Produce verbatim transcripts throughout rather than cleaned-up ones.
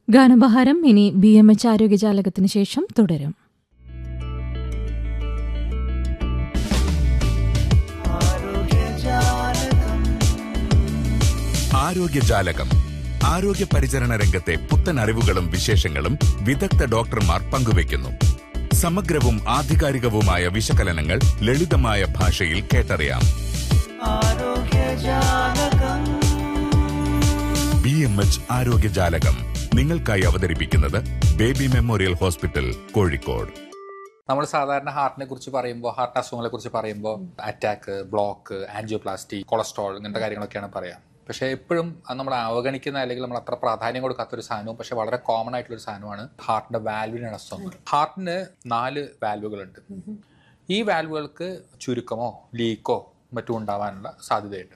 ഗാനബഹാരം ഇനി B M H ആരോഗ്യജാലകത്തിന് ശേഷം തുടരും. ആരോഗ്യജാലകം ആരോഗ്യ പരിചരണ രംഗത്തെ പുത്തൻ അറിവുകളും വിശേഷങ്ങളും വിദഗ്ധ ഡോക്ടർമാർ പങ്കുവയ്ക്കുന്നു. സമഗ്രവും ആധികാരികവുമായ വിശകലനങ്ങൾ ലളിതമായ ഭാഷയിൽ കേട്ടറിയാം. ബി എം എച്ച് ആരോഗ്യജാലകം നിങ്ങൾക്കായി അവതരിപ്പിക്കുന്നത് ബേബി മെമ്മോറിയൽ ഹോസ്പിറ്റൽ, കോഴിക്കോട്. നമ്മൾ സാധാരണ ഹാർട്ടിനെ കുറിച്ച് പറയുമ്പോൾ, ഹാർട്ട് അസുഖങ്ങളെ കുറിച്ച് പറയുമ്പോൾ അറ്റാക്ക്, ബ്ലോക്ക്, ആൻജിയോപ്ലാസ്റ്റി, കൊളസ്ട്രോൾ ഇങ്ങനത്തെ കാര്യങ്ങളൊക്കെയാണ് പറയാം. പക്ഷേ എപ്പോഴും അത് നമ്മൾ അവഗണിക്കുന്ന അല്ലെങ്കിൽ നമ്മൾ അത്ര പ്രാധാന്യം കൊടുക്കാത്തൊരു സാധനവും പക്ഷേ വളരെ കോമൺ ആയിട്ടുള്ളൊരു സാധനമാണ് ഹാർട്ടിന്റെ വാൽവിനാണ് അസുഖങ്ങൾ. ഹാർട്ടിന് നാല് വാൽവുകളുണ്ട്. ഈ വാൽവുകൾക്ക് ചുരുക്കമോ ലീക്കോ മറ്റും ഉണ്ടാവാനുള്ള സാധ്യതയുണ്ട്.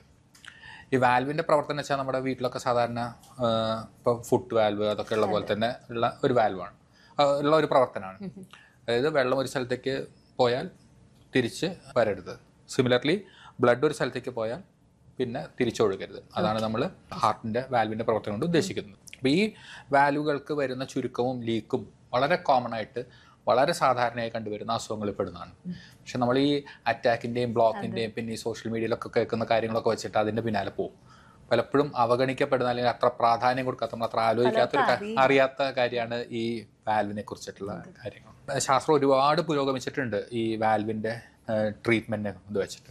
ഈ വാൽവിൻ്റെ പ്രവർത്തനം വെച്ചാൽ നമ്മുടെ വീട്ടിലൊക്കെ സാധാരണ ഇപ്പോൾ ഫുട്ട് വാൽവ് അതൊക്കെ ഉള്ള പോലെ തന്നെ ഉള്ള ഒരു വാൽവാണ്, ഉള്ള ഒരു പ്രവർത്തനമാണ്. അതായത് വെള്ളം ഒരു സ്ഥലത്തേക്ക് പോയാൽ തിരിച്ച് വരരുത്. സിമിലർലി ബ്ലഡ് ഒരു സ്ഥലത്തേക്ക് പോയാൽ പിന്നെ തിരിച്ചൊഴുകരുത്. അതാണ് നമ്മൾ ഹാർട്ടിൻ്റെ വാൽവിൻ്റെ പ്രവർത്തനം കൊണ്ട് ഉദ്ദേശിക്കുന്നത്. അപ്പോൾ ഈ വാൽവുകൾക്ക് വരുന്ന ചുരുക്കവും ലീക്കും വളരെ കോമൺ ആയിട്ട് വളരെ സാധാരണയായി കണ്ടുവരുന്ന അസുഖങ്ങളിൽ പെടുന്നതാണ്. പക്ഷെ നമ്മൾ ഈ അറ്റാക്കിൻ്റെയും ബ്ലോക്കിൻ്റെയും പിന്നെ ഈ സോഷ്യൽ മീഡിയയിലൊക്കെ കേൾക്കുന്ന കാര്യങ്ങളൊക്കെ വെച്ചിട്ട് അതിൻ്റെ പിന്നാലെ പോകും. പലപ്പോഴും അവഗണിക്കപ്പെടുന്ന അല്ലെങ്കിൽ അത്ര പ്രാധാന്യം കൊടുക്കാത്ത, നമ്മൾ അത്ര ആലോചിക്കാത്തൊരു അറിയാത്ത കാര്യമാണ് ഈ വാൽവിനെ കുറിച്ചിട്ടുള്ള കാര്യങ്ങൾ. ശാസ്ത്രം ഒരുപാട് പുരോഗമിച്ചിട്ടുണ്ട് ഈ വാൽവിൻ്റെ ട്രീറ്റ്മെൻറ്റിനെ ഇത് വെച്ചിട്ട്.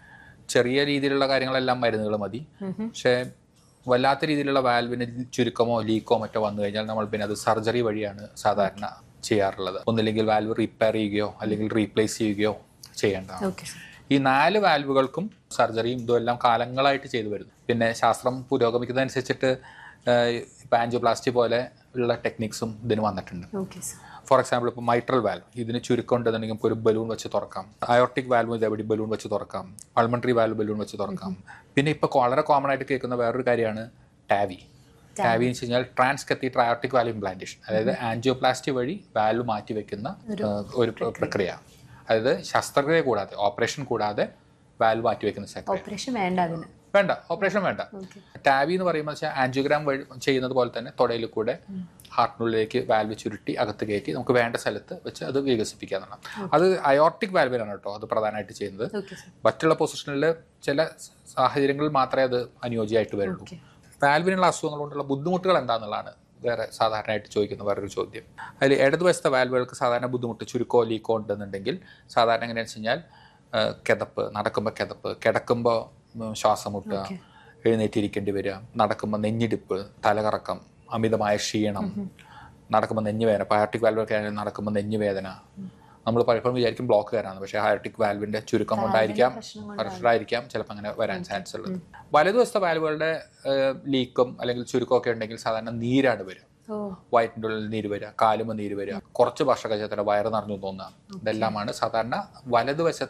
ചെറിയ രീതിയിലുള്ള കാര്യങ്ങളെല്ലാം മരുന്നുകൾ മതി. പക്ഷേ വല്ലാത്ത രീതിയിലുള്ള വാൽവിന് ചുരുക്കമോ ലീക്കോ മറ്റോ വന്നു കഴിഞ്ഞാൽ നമ്മൾ പിന്നെ അത് സർജറി വഴിയാണ് സാധാരണ ചെയ്യാറുള്ളത്. ഒന്നില്ലെങ്കിൽ വാൽവ് റിപ്പയർ ചെയ്യുകയോ അല്ലെങ്കിൽ റീപ്ലേസ് ചെയ്യുകയോ ചെയ്യേണ്ടതാണ്. ഈ നാല് വാൽവുകൾക്കും സർജറിയും ഇതും എല്ലാം കാലങ്ങളായിട്ട് ചെയ്തു വരുന്നു. പിന്നെ ശാസ്ത്രം പുരോഗമിക്കുന്നതനുസരിച്ചിട്ട് ഇപ്പം ആൻജിയോപ്ലാസ്റ്റി പോലെ ഉള്ള ടെക്നിക്സും ഇതിന് വന്നിട്ടുണ്ട്. ഫോർ എക്സാമ്പിൾ ഇപ്പോൾ മൈട്രൽ വാൽവ്, ഇതിന് ചുരുക്കം ഉണ്ടെന്നുണ്ടെങ്കിൽ ഇപ്പോൾ ഒരു ബലൂൺ വെച്ച് തുറക്കാം. അയോർട്ടിക് വാൽവ് ഇതേപടി ബലൂൺ വെച്ച് തുറക്കാം. പൾമണറി വാൽവ് ബലൂൺ വെച്ച് തുറക്കാം. പിന്നെ ഇപ്പോൾ വളരെ കോമൺ ആയിട്ട് കേൾക്കുന്ന വേറൊരു കാര്യമാണ് ടാവി. ടാവി എന്ന് വെച്ച് കഴിഞ്ഞാൽ trans cathedral aortic valve implantation. അതായത് ആൻജിയോപ്ലാസ്റ്റി വഴി വാൽവ് മാറ്റി വെക്കുന്ന ഒരു പ്രക്രിയ. അതായത് ശസ്ത്രക്രിയ കൂടാതെ, ഓപ്പറേഷൻ കൂടാതെ വാൽവ് മാറ്റി വെക്കുന്ന ശസ്ത്രക്രിയ വേണ്ട, ഓപ്പറേഷൻ വേണ്ട. ടാവി എന്ന് പറയുമ്പോൾ വെച്ചാൽ ആൻജിയോഗ്രാം വഴി ചെയ്യുന്നത് പോലെ തന്നെ തൊടയിൽ കൂടെ ഹാർട്ടിനുള്ളിലേക്ക് വാൽവ് ചുരുട്ടി അകത്ത് കയറ്റി നമുക്ക് വേണ്ട സ്ഥലത്ത് വെച്ച് അത് വികസിപ്പിക്കുക എന്നുള്ളത്. അത് അയോർട്ടിക് വാൽവിലാണ് കേട്ടോ അത് പ്രധാനമായിട്ട് ചെയ്യുന്നത്. മറ്റുള്ള പൊസിഷനിൽ ചില സാഹചര്യങ്ങളിൽ മാത്രമേ അത് അനുയോജ്യമായിട്ട് വരുള്ളൂ. വാൽവിനുള്ള അസുഖങ്ങൾ കൊണ്ടുള്ള ബുദ്ധിമുട്ടുകൾ എന്താണെന്നുള്ളതാണ് വേറെ സാധാരണയായിട്ട് ചോദിക്കുന്ന വേറൊരു ചോദ്യം. അതിൽ ഇടതുവശത്തെ വാൽവുകൾക്ക് സാധാരണ ബുദ്ധിമുട്ട് ചുരുക്കോ ലീക്കോ ഉണ്ടെന്നുണ്ടെങ്കിൽ സാധാരണ എങ്ങനെയാണെന്ന് വെച്ച് കഴിഞ്ഞാൽ കിതപ്പ്, നടക്കുമ്പോൾ കിതപ്പ്, കിടക്കുമ്പോൾ ശ്വാസം മുട്ടുക, എഴുന്നേറ്റിരിക്കേണ്ടി വരിക, നടക്കുമ്പോൾ നെഞ്ഞിടിപ്പ്, തലകറക്കം, അമിതമായ ക്ഷീണം, നടക്കുമ്പോൾ നെഞ്ഞുവേദന. ഇപ്പോൾ അയോർട്ടിക് വാൽവൊക്കെ ആണെങ്കിൽ നടക്കുമ്പോൾ നെഞ്ഞുവേദന. നമ്മൾ പലപ്പോഴും വിചാരിക്കും ബ്ലോക്ക് വരാനാണ്, പക്ഷേ അയോർട്ടിക് വാൽവിൻ്റെ ചുരുക്കം കൊണ്ടായിരിക്കാം, പ്രഷറായിരിക്കാം ചിലപ്പോൾ അങ്ങനെ വരാൻ ചാൻസ് ഉള്ളത്. വലതുവശത്തെ വാൽവുകളുടെ ലീക്കും അല്ലെങ്കിൽ ചുരുക്കമൊക്കെ ഉണ്ടെങ്കിൽ സാധാരണ നീരാണ് വരിക. വയറ്റിൻ്റെ ഉള്ളിൽ നീര് വരിക, കാലുമ്പോൾ നീര് വരിക, കുറച്ച് ഭക്ഷണം കഴിച്ചാൽ തന്നെ വയറ് നിറഞ്ഞു തോന്നുക. ഇതെല്ലാമാണ് സാധാരണ വലതുവശത്തെ